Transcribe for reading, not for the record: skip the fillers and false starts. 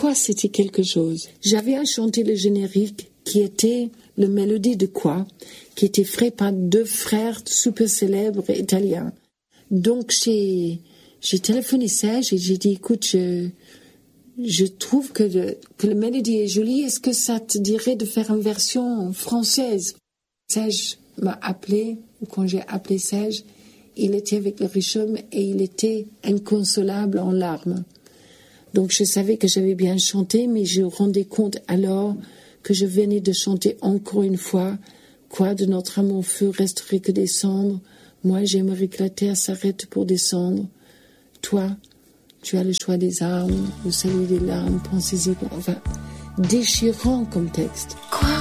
quoi c'était quelque chose. J'avais à chanter le générique qui était la mélodie de quoi, qui était fait par 2 frères super célèbres italiens. Donc j'ai téléphoné Serge et j'ai dit, écoute, je trouve que la mélodie est jolie, est-ce que ça te dirait de faire une version française? Serge m'a appelé, ou quand j'ai appelé Serge, il était avec le Richomme et il était inconsolable en larmes. Donc je savais que j'avais bien chanté, mais je me rendais compte alors que je venais de chanter encore une fois, quoi de notre amour feu resterait que des cendres. Moi, j'aimerais que la terre s'arrête pour descendre. Toi, tu as le choix des armes, le salut des larmes, pensez-y. Enfin, déchirant comme texte. Quoi